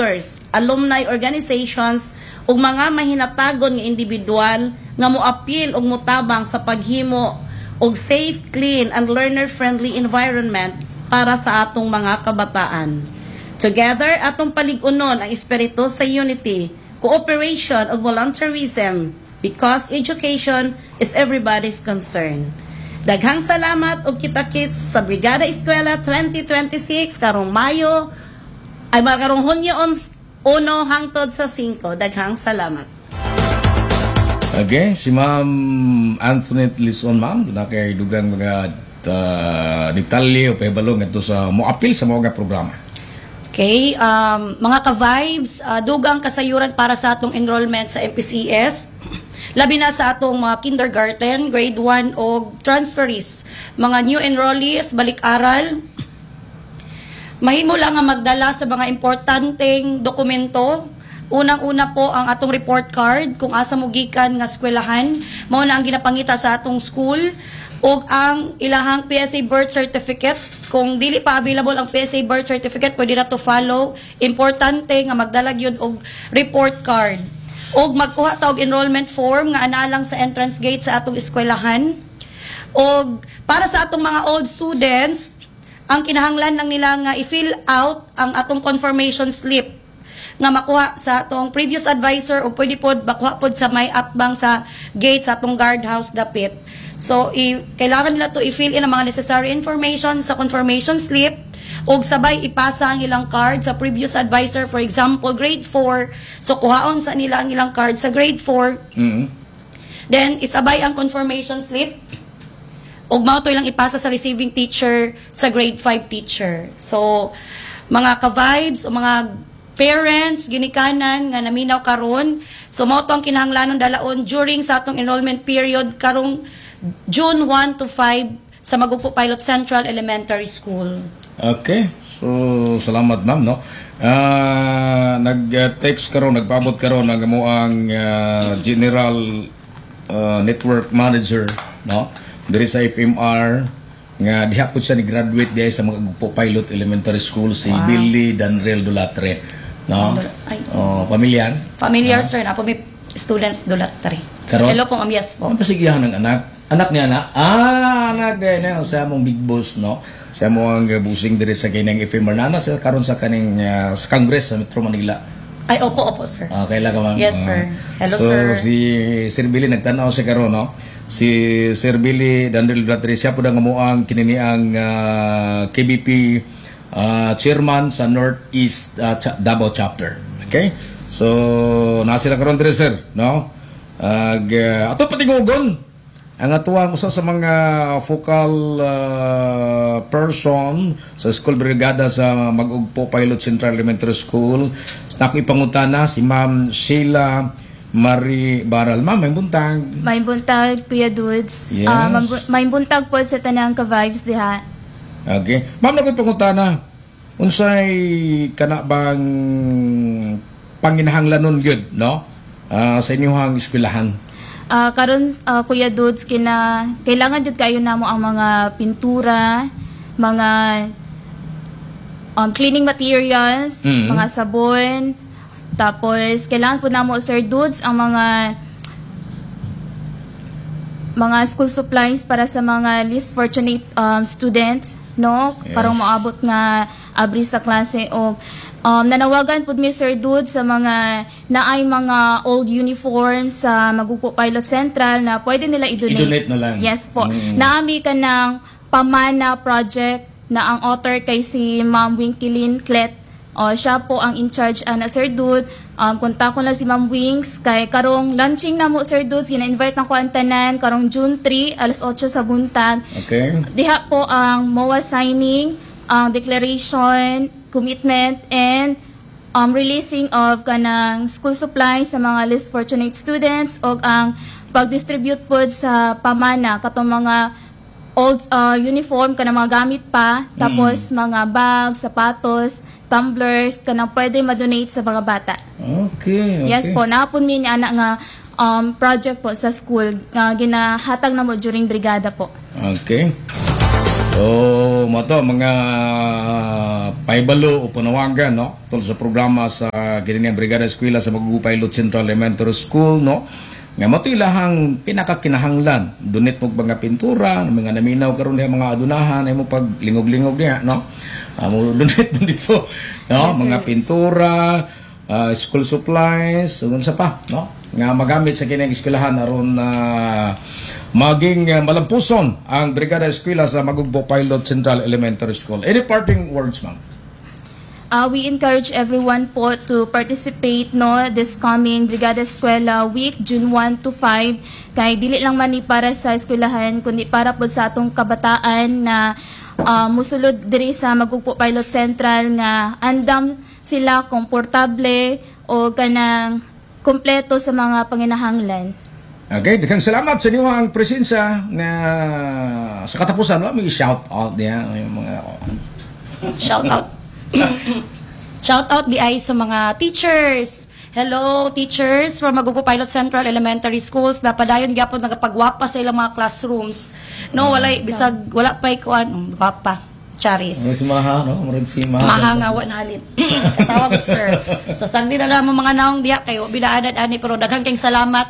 elders, alumni organizations ug mga mahinatagon nga individual nga moapil og motabang sa paghimo og safe, clean and learner-friendly environment para sa atong mga kabataan. Together, atong palig-unon ang espiritu sa unity, cooperation ug volunteerism because education is everybody's concern. Daghang salamat og kita-kits sa Brigada Eskwela 2026 karong Mayo ay karong Hunyo 1 hangtod sa 5. Daghang salamat. Okay, si Ma'am Antoinette Lison, ma'am, doon na kay dugang mga detalye o pahibalong ito sa moapil sa mga programa. Okay, mga ka-vibes, dugang kasayuran para sa atong enrollment sa MPCS. Labi na sa atong mga kindergarten, grade 1 o transferees, mga new enrollees, balik-aral. Mahimo lang nga magdala sa mga importanteng dokumento. Unang-una po ang atong report card kung asa mo gikan nga eskwelahan, mao na ang ginapangita sa atong school, ug ang ilahang PSA birth certificate. Kung dili pa available ang PSA birth certificate, pwede na to follow. Importante nga magdala gyud og report card. Og magkuha ta og enrollment form nga analang sa entrance gate sa atong eskwelahan. Og para sa atong mga old students, ang kinahanglan lang nila nga i-fill out ang atong confirmation slip nga makuha sa atong previous advisor o pwede pod makuha pod sa may atbang sa gate sa atong guardhouse dapit. So kailangan nila to i-fill in ang mga necessary information sa confirmation slip og sabay ipasa ang ilang card sa previous advisor, for example grade 4, so kuhaon sa nila ang ilang card sa grade 4. Then isabay ang confirmation slip og mao to ilang ipasa sa receiving teacher sa grade 5 teacher. So mga ka-vibes o mga parents ginikanan nga naminaw karon, so mao to ang kinahanglanon dalaon during sa atong enrollment period karong June 1 to 5 sa Magugpo Pilot Central Elementary School. Okay. So, salamat ma'am, no? Nag-text karon, nagpabot karon ng mo ang General Network Manager, no? Diri sa FMR nga diha po siya ni graduate diay sa Magugpo Pilot Elementary School si Billy Danrel Dulatre, no? Pamilyan? Familiar sir, na po may students Dulatre. Hello po, yes po. Ang pasigihan ng anak. Anak niya na? Anak din na sa among big boss, no? Sa among busing diri sa kinang FMR na sa karon sa kaning sa Congress sa Metro Manila. Ay, opo, sir. Kailan ka ma'am? Yes, sir. Hello, so, sir. Si Sir Billy nagtanaw si karon, no? Si Sir Billy Dandel Duterte, siya po ang amuang kinini ang KBP chairman sa Northeast Davao chapter. Okay? So, nasa sila karon diri, sir, no? Ato patingugon ang atuang usa sa mga focal person sa school brigada sa Magugpo Pilot Central Elementary School. Ako ipangutana si Ma'am Sheila Marie Baral. Ma'am, may buntag. May buntag, Kuya Dudes. Yes. May buntag po sa tanang ka-vibes diha. Okay. Ma'am, ako ipangutana. Unsay kana bang panginahanglanon gyud, no? Sa inyong eskwelahan. Karon Kuya Dudes, kailangan jud kayo namo ang mga pintura, mga cleaning materials, mga sabon, tapos kailangan po namo Sir Dudes ang mga school supplies para sa mga least fortunate students, no? Yes. Para maabot nga abri sa klase o nanawagan po mi Sir Dude sa mga naay mga old uniforms sa Magugpo Pilot Central na pwede nila i-donate. I-donate na lang. Yes po. Naami ka ng Pamana project na ang author kay si Ma'am Winkelin Clet. Siya po ang in charge na Sir Dude. Kontakon lang si Ma'am Wings kay karong launching na mo Sir Dude, gina-invite na ko ang tanan karong June 3 alas 8 sa buntag. Okay. Diha po ang MOA signing, ang declaration, commitment, and releasing of kanang school supplies sa mga less fortunate students o ang pag-distribute po sa pamana katong mga old uniform kanang mga gamit pa, tapos mga bags, sapatos, tumblers kanang pwede ma-donate sa mga bata. Okay. Yes po, napun mi ni anak nga project po sa school nga ginahatag na mo during brigada po. Okay. So, mato mga paibalo o panawagan, no? Tungkol sa programa sa Gininiang Brigada Eskwela sa Magugupay-Lot Central Elementary School, no? Nga mato ilahang pinakakinahanglan. Dunit mo mga pintura, mga naminaw karon niya mga adunahan, ay mo pag lingog-lingog niya, no? Dunit mo dito, no? Mga pintura, school supplies, unsa pa, no? Nga magamit sa kining eskwelahan aron maging malampuson ang Brigada Eskwela sa Magugupay-Lot Central Elementary School. Any parting words, ma'am? We encourage everyone po to participate this coming Brigada Eskwela Week, June 1 to 5. Kay dili lang man ni para sa eskwelahan, kundi para po sa atong kabataan na musulod diri sa Magugupay-Lot Central nga andam sila komportable o kanang kompleto sa mga panginahanglan. Okay, daghang salamat sa inyo ang presensya na sa katapusan, may shout out niya yung mga Shout out. Shout out di ay sa mga teachers. Hello, teachers from Magugupay-Lot Central Elementary Schools. Napadayon gyapon nagapagwapa sa ilang mga classrooms. No, bisag wala pay kuan, gwapa. Charis. si Maha, no? Murag si Maha. Mahangawan halin. Katawag sir. So sagdi na lang mga naong diya kayo bilaadad ani pero daghang kayong salamat.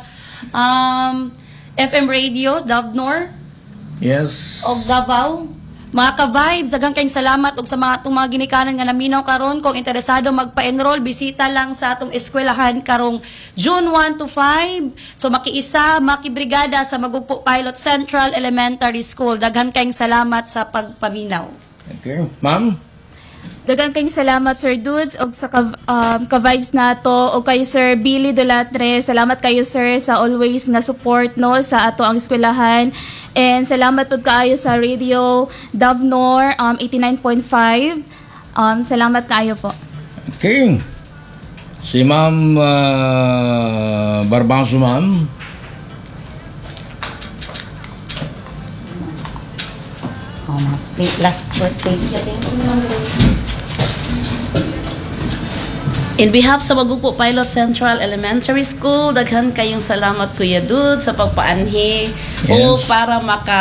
FM Radio, Davnor, Yes. og Davao. Mga ka-vibes, daghang kayong salamat og sa mga itong mga ginikanan nga naminaw karon. Kung interesado magpa-enroll, bisita lang sa atong eskwelahan karong June 1 to 5. So makiisa, makibrigada sa Magugupay-Lot Central Elementary School. Daghang kayong salamat sa pagpaminaw. Okay. Ma'am? Daghang kayong salamat Sir Dudes og sa ka-vibes nato o kay Sir Billy Dolatre. Salamat kayo sir sa always nga support sa ato ang eskwelahan. And salamat pud kaayo sa Radio Davnor 89.5. Salamat kaayo po. Okay. Si Ma'am Barbanso, ma'am. Last word, thank you. In behalf sa Magugupay-Lot Central Elementary School, daghan kayong salamat Kuya Dud sa pagpaanhi o para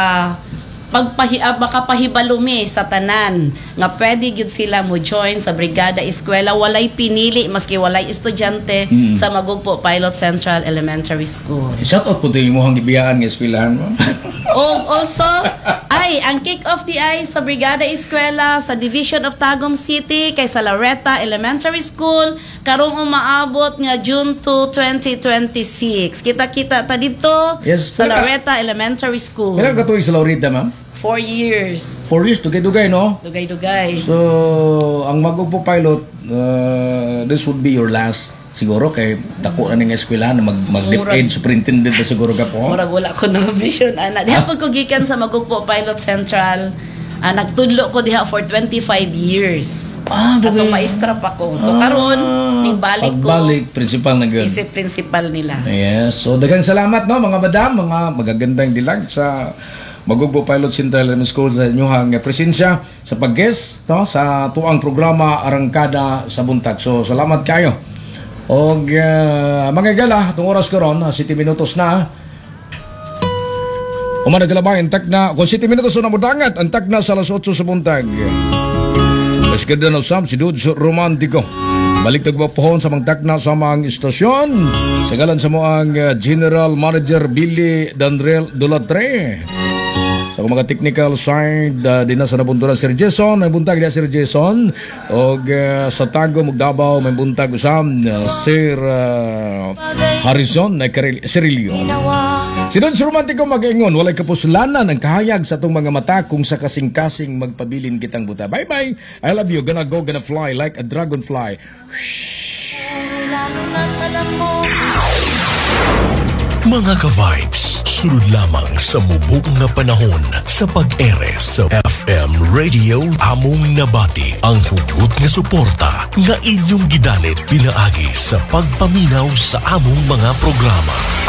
makapahibalumi sa tanan nga pwede gyud sila mo join sa Brigada Eskwela, walay pinili maski walay estudyante sa Magugupay-Lot Central Elementary School. Shout out po ito yung muhang gibiyaan ng eskwelahan, ma'am. Also, ang kick-off di ay sa Brigada Eskwela sa Division of Tagum City kay sa Lareta Elementary School karong umaabot nga June 2, 2026. Kita-kita ta dito sa Lareta Elementary School. Kailan ka tuwing sa Laurita, ma'am? 4 years. 4 years, dugay-dugay, no? Dugay-dugay. So, ang Magugupay-Lot, this would be your last siguro kay dako na ning eskwelahan na mag-depend superintendent na siguro ka po. Murag wala ko nang mission ana. Diha pag ko gikan sa Magugupay-Lot Central. Nagtudlo ko diha for 25 years. Atong maestra pa ko. So karon ning balik ko. Pagbalik principal na gud. Isip principal nila. Yes. So daghang salamat no mga madam, mga magagandang dilag sa Magugupay-Lot Central Elementary School sa inyong presensya sa pag-guest no sa tuang programa Arangkada sa Buntag. So salamat kayo. Og mga gala, itong oras ko ron, 7 minutos na. Umanaglalabay, antak na, kung 7 minutos na mudangat, antak na sa alas 8 sa buntag. Mas ganda na usap, si Dudes Romantiko. Balik nagpapuhon sa mga takna sa mga istasyon. Sa galan sa mga General Manager Billy Dandrel Dolatre. Sa mga technical side, din na sa nabunturan Sir Jason, may buntag na Sir Jason. O sa Tago, Magdabaw, may buntag usam Sir Harrison na Cirilio. Si Dudes Romantiko mag-ingon, walay kapuslanan ang kahayag sa itong mga mata kung sa kasing-kasing magpabilin kitang buta. Bye-bye. I love you. Gonna go, gonna fly like a dragonfly. Mga ka-vibes, sunod lamang sa mubok na panahon sa pag-ere sa FM Radio among nabati ang hugot nga suporta nga inyong gidalit pinaagi sa pagpaminaw sa among mga programa.